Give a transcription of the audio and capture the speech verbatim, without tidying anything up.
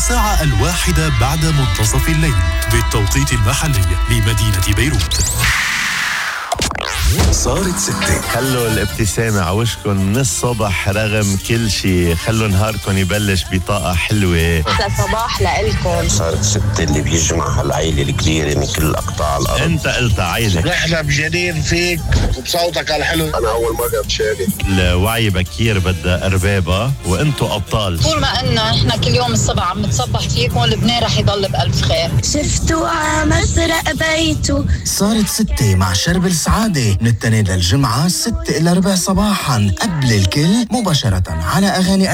الساعة الواحدة بعد منتصف الليل بالتوقيت المحلي لمدينة بيروت. صارت ستة. خلوا الابتسامة عوشكم من الصبح رغم كل شيء. خلوا نهاركم يبلش بطاقة حلوة. أحلى صباح لإلكم. صارت ستة اللي بيجمع هالعيلة الكبيرة من كل أقطاع الأرض. أنت قلت عيلة. نحن بجنين فيك وبصوتك الحلو. أنا أول مرة بشارك. الوعي بكير بدأ أربابة وأنتوا أبطال. طول ما إنه إحنا كل يوم الصبح عم نتصبح فيكم لبنان رح يضل بألف خير. شفتوا عمسرق بيته. صارت ستة مع شرب السعادة من التنين للجمعة ستة إلى ربع صباحا قبل الكل مباشرة على أغاني